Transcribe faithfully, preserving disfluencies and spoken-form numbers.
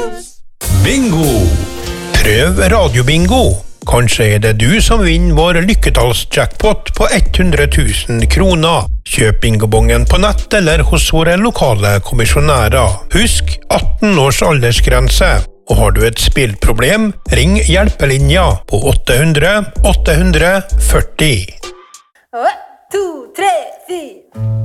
Bingo! Prøv radiobingo. Kanskje er det du som vinner vår lykketallsjackpot på hundre tusen kroner. Kjøp bingobongen på nett eller hos våre lokale kommisjonærer. Husk atten års aldersgrense. Og har du et spillproblem, ring hjelpelinja på åtte hundre åtte hundre førti. One, two, three, four.